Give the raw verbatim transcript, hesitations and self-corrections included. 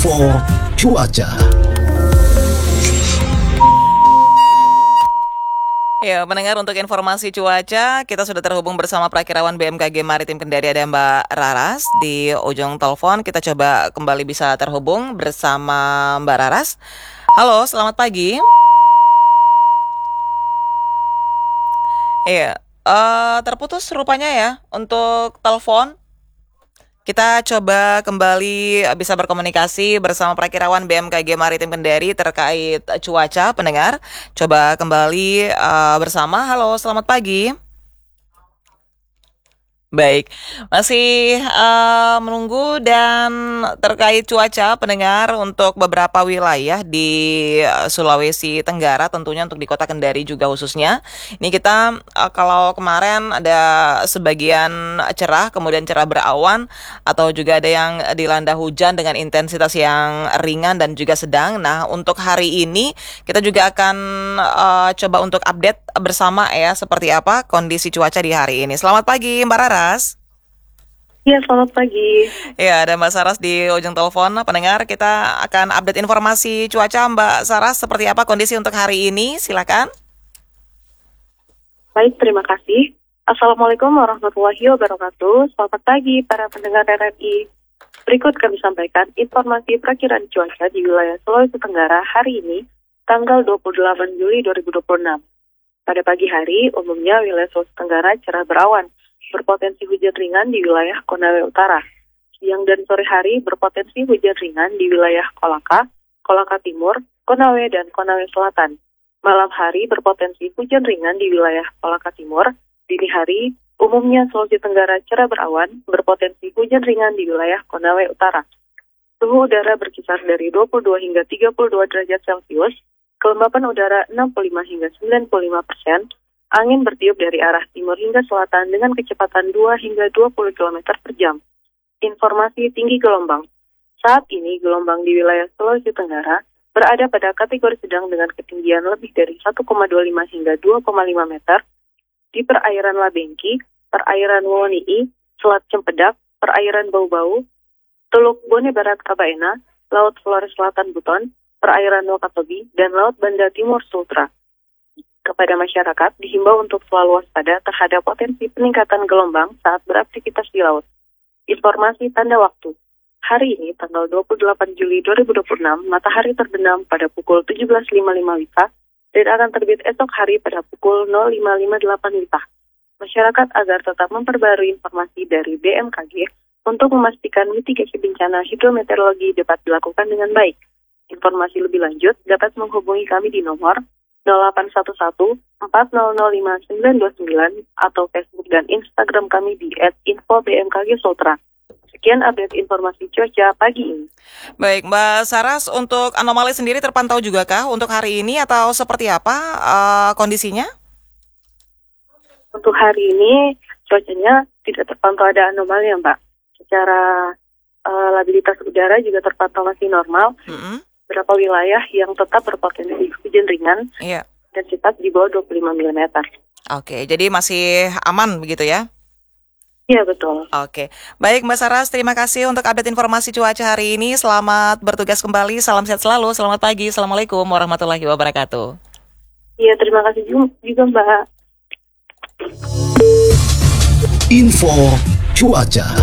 Info cuaca. Ya, mendengar untuk informasi cuaca, kita sudah terhubung bersama Prakirawan B M K G Maritim Kendari, ada Mbak Raras di ujung telepon. Kita coba kembali bisa terhubung bersama Mbak Raras. Halo, selamat pagi. Iya, uh, terputus rupanya ya untuk telepon. Kita coba kembali bisa berkomunikasi bersama Prakirawan B M K G Maritim Kendari terkait cuaca, pendengar. Coba kembali uh, bersama. Halo, selamat pagi. Baik, masih uh, menunggu dan terkait cuaca, pendengar, untuk beberapa wilayah di uh, Sulawesi Tenggara, tentunya untuk di Kota Kendari juga khususnya. Ini kita uh, kalau kemarin ada sebagian cerah, kemudian cerah berawan, atau juga ada yang dilanda hujan dengan intensitas yang ringan dan juga sedang. Nah, untuk hari ini kita juga akan uh, coba untuk update bersama ya, seperti apa kondisi cuaca di hari ini. Selamat pagi, Mbak Rara. Iya, selamat pagi. Ya, ada Mbak Saras di ujung telepon. Pendengar, kita akan update informasi cuaca. Mbak Saras, seperti apa kondisi untuk hari ini? Silakan. Baik, terima kasih. Assalamualaikum warahmatullahi wabarakatuh. Selamat pagi para pendengar R R I. Berikut kami sampaikan informasi perakiraan cuaca di wilayah Sulawesi Tenggara hari ini, tanggal dua puluh delapan Juli dua ribu dua puluh enam. Pada pagi hari, umumnya wilayah Sulawesi Tenggara cerah berawan, berpotensi hujan ringan di wilayah Konawe Utara. Siang dan sore hari berpotensi hujan ringan di wilayah Kolaka, Kolaka Timur, Konawe, dan Konawe Selatan. Malam hari berpotensi hujan ringan di wilayah Kolaka Timur. Dini hari, umumnya Sulawesi Tenggara cerah berawan, berpotensi hujan ringan di wilayah Konawe Utara. Suhu udara berkisar dari dua puluh dua hingga tiga puluh dua derajat Celcius, kelembapan udara enam puluh lima hingga sembilan puluh lima persen, angin bertiup dari arah timur hingga selatan dengan kecepatan dua hingga dua puluh kilometer per jam. Informasi tinggi gelombang. Saat ini gelombang di wilayah Sulawesi Tenggara berada pada kategori sedang dengan ketinggian lebih dari satu koma dua lima hingga dua koma lima meter di perairan Labengki, perairan Wonii, Selat Cempedak, perairan Bau-Bau, Teluk Bone Barat Kabaena, Laut Flores Selatan Buton, perairan Wakatobi, dan Laut Banda Timur Sultra. Kepada masyarakat dihimbau untuk selalu waspada terhadap potensi peningkatan gelombang saat beraktivitas di laut. Informasi tanda waktu. Hari ini, tanggal dua puluh delapan Juli dua ribu dua puluh enam, matahari terbenam pada pukul tujuh belas lima puluh lima W I K A dan akan terbit esok hari pada pukul nol lima lima delapan W I K A. Masyarakat agar tetap memperbarui informasi dari B M K G untuk memastikan mitigasi bencana hidrometeorologi dapat dilakukan dengan baik. Informasi lebih lanjut dapat menghubungi kami di nomor nol delapan satu satu empat nol nol lima sembilan dua sembilan atau Facebook dan Instagram kami di et info b m k g sultra. Sekian update informasi cuaca pagi ini. Baik, Mbak Saras, untuk anomali sendiri terpantau juga kah untuk hari ini atau seperti apa uh, kondisinya? Untuk hari ini cuacanya tidak terpantau ada anomali ya, Mbak. Secara uh, labilitas udara juga terpantau masih normal. Mm-hmm. Beberapa wilayah yang tetap berpotensi hujan ringan, iya, dan intensitas di bawah dua puluh lima milimeter. Oke, jadi masih aman begitu ya? Iya, betul. Oke, baik Mbak Saras, terima kasih untuk update informasi cuaca hari ini. Selamat bertugas kembali, salam sehat selalu, selamat pagi, Assalamualaikum warahmatullahi wabarakatuh. Iya, terima kasih juga Mbak. Info cuaca.